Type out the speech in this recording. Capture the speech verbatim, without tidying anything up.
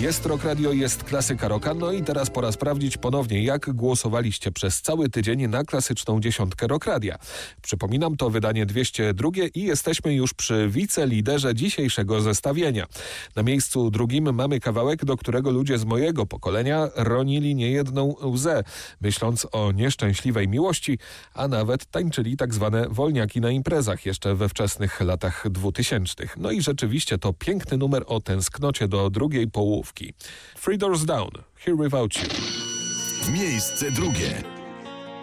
Jest Rock Radio, jest klasyka rocka, no i teraz pora sprawdzić ponownie, jak głosowaliście przez cały tydzień na klasyczną dziesiątkę Rock Radia. Przypominam, to wydanie dwieście dwa i jesteśmy już przy wiceliderze dzisiejszego zestawienia. Na miejscu drugim mamy kawałek, do którego ludzie z mojego pokolenia ronili niejedną łzę, myśląc o nieszczęśliwej miłości, a nawet tańczyli tak zwane wolniaki na imprezach jeszcze we wczesnych latach dwutysięcznych. No i rzeczywiście to piękny numer o tęsknocie do drugiej połówki. Three Doors Down, Here Without You. Miejsce drugie.